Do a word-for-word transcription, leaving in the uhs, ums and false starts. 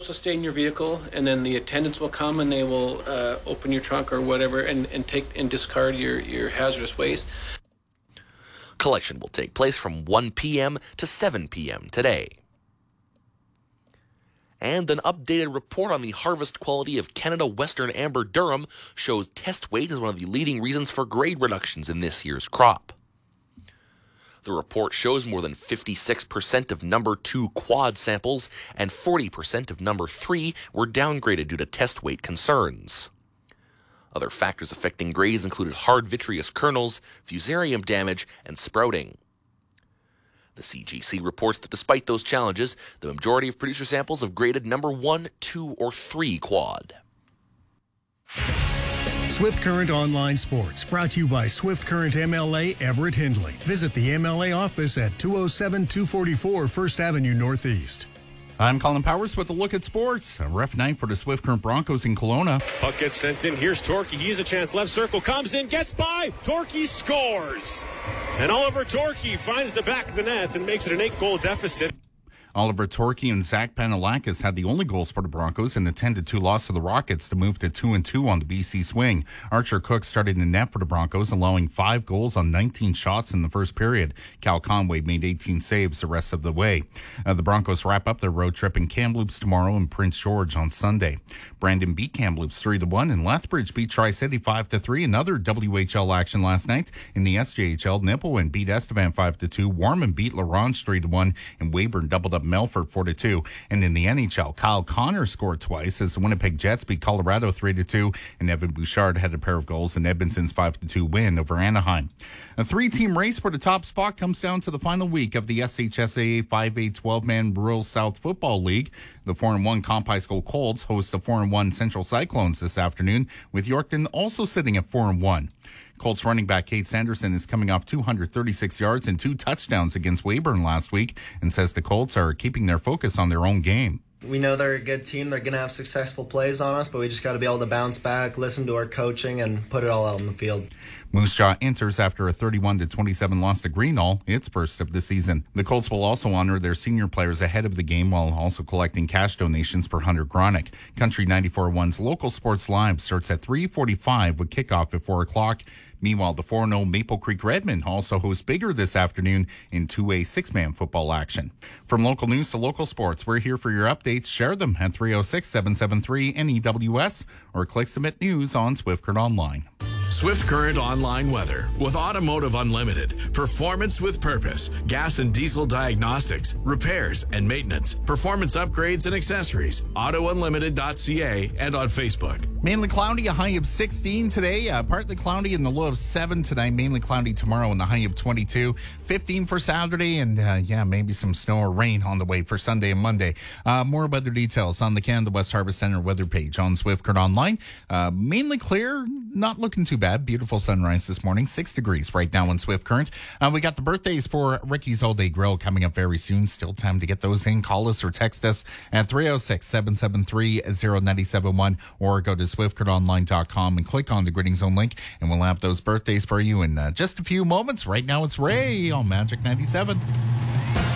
will stay in your vehicle, and then the attendants will come and they will uh, open your trunk or whatever and, and take and discard your, your hazardous waste. Collection will take place from one p.m. to seven p.m. today. And an updated report on the harvest quality of Canada Western Amber Durum shows test weight is one of the leading reasons for grade reductions in this year's crop. The report shows more than fifty-six percent of number two quad samples and forty percent of number three were downgraded due to test weight concerns. Other factors affecting grades included hard vitreous kernels, fusarium damage, and sprouting. The C G C reports that despite those challenges, the majority of producer samples have graded number one, two, or three quad. Swift Current Online Sports, brought to you by Swift Current M L A Everett Hindley. Visit the M L A office at two oh seven two forty-four First Avenue Northeast. I'm Colin Powers with a look at sports. A rough night for the Swift Current Broncos in Kelowna. Puck gets sent in. Here's Torquay. He has a chance. Left circle comes in, gets by. Torquay scores. And Oliver Torquay finds the back of the net and makes it an eight-goal deficit. Oliver Torquay and Zach Panalakis had the only goals for the Broncos in the ten to two loss to the Rockets to move to two and two on the B C swing. Archer Cook started in the net for the Broncos, allowing five goals on nineteen shots in the first period. Cal Conway made eighteen saves the rest of the way. Uh, the Broncos wrap up their road trip in Kamloops tomorrow and Prince George on Sunday. Brandon beat Kamloops three to one and Lethbridge beat Tri-City five to three. Another W H L action last night in the S J H L. Nipawin beat Estevan five to two. Warman beat LaRange three to one and Weyburn doubled up Melfort four to two. And in the N H L, Kyle Connor scored twice as the Winnipeg Jets beat Colorado three to two, and Evan Bouchard had a pair of goals in Edmonton's five to two win over Anaheim. A three-team race for the top spot comes down to the final week of the S H S A A five A twelve-man Rural South Football League. The four and one Comp High School Colts host the four and one Central Cyclones this afternoon, with Yorkton also sitting at four and one. Colts running back Kate Sanderson is coming off two hundred thirty-six yards and two touchdowns against Weyburn last week and says the Colts are keeping their focus on their own game. We know they're a good team. They're going to have successful plays on us, but we just got to be able to bounce back, listen to our coaching, and put it all out on the field. Moose Jaw enters after a thirty-one to twenty-seven loss to Greenall, its first of the season. The Colts will also honor their senior players ahead of the game while also collecting cash donations for Hunter Gronick. Country ninety-four point one's Local Sports Live starts at three forty-five with kickoff at four o'clock. Meanwhile, the four and oh Maple Creek Redmen also host Bigger this afternoon in two A six-man football action. From local news to local sports, we're here for your updates. Share them at three oh six, seven seven three, N E W S or click Submit News on Swift Current Online. Swift Current Online weather with Automotive Unlimited. Performance with purpose. Gas and diesel diagnostics, repairs and maintenance, performance upgrades and accessories. auto unlimited dot c a and on Facebook. Mainly cloudy, a high of sixteen today. Uh, partly cloudy and the low of seven tonight. Mainly cloudy tomorrow and the high of twenty-two. fifteen for Saturday and uh, yeah, maybe some snow or rain on the way for Sunday and Monday. Uh, more weather details on the Canada West Harvest Center weather page on Swift Current Online. Uh, mainly clear, not looking too bad. Beautiful sunrise this morning, six degrees right now in Swift Current. Uh, we got the birthdays for Ricky's All Day Grill coming up very soon. Still time to get those in. Call us or text us at three oh six, seven seven three, oh nine seven one or go to swift current online dot com and click on the Gritting Zone link and we'll have those birthdays for you in uh, just a few moments. Right now it's Ray on Magic ninety-seven.